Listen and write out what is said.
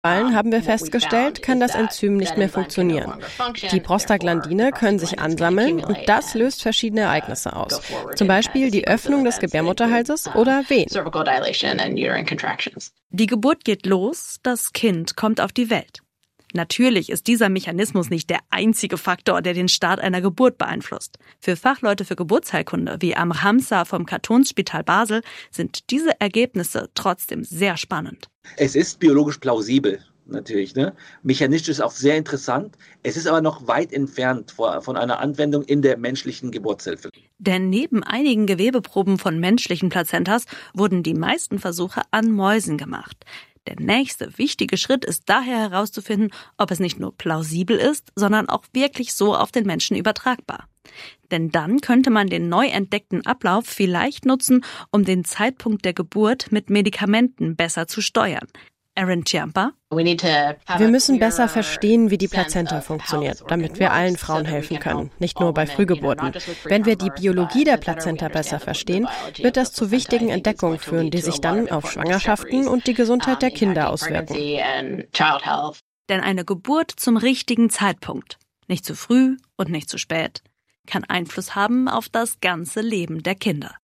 Haben wir festgestellt, kann das Enzym nicht mehr funktionieren. Die Prostaglandine können sich ansammeln und das löst verschiedene Ereignisse aus. Zum Beispiel die Öffnung des Gebärmutterhalses oder Wehen. Die Geburt geht los, das Kind kommt auf die Welt. Natürlich ist dieser Mechanismus nicht der einzige Faktor, der den Start einer Geburt beeinflusst. Für Fachleute für Geburtsheilkunde wie Amr Hamza vom Kantonsspital Basel sind diese Ergebnisse trotzdem sehr spannend. Es ist biologisch plausibel, natürlich, ne? Mechanistisch ist auch sehr interessant. Es ist aber noch weit entfernt von einer Anwendung in der menschlichen Geburtshilfe. Denn neben einigen Gewebeproben von menschlichen Plazentas wurden die meisten Versuche an Mäusen gemacht. Der nächste wichtige Schritt ist daher herauszufinden, ob es nicht nur plausibel ist, sondern auch wirklich so auf den Menschen übertragbar. Denn dann könnte man den neu entdeckten Ablauf vielleicht nutzen, um den Zeitpunkt der Geburt mit Medikamenten besser zu steuern. Erin Ciampa: Wir müssen besser verstehen, wie die Plazenta funktioniert, damit wir allen Frauen helfen können, nicht nur bei Frühgeburten. Wenn wir die Biologie der Plazenta besser verstehen, wird das zu wichtigen Entdeckungen führen, die sich dann auf Schwangerschaften und die Gesundheit der Kinder auswirken. Denn eine Geburt zum richtigen Zeitpunkt, nicht zu früh und nicht zu spät, kann Einfluss haben auf das ganze Leben der Kinder.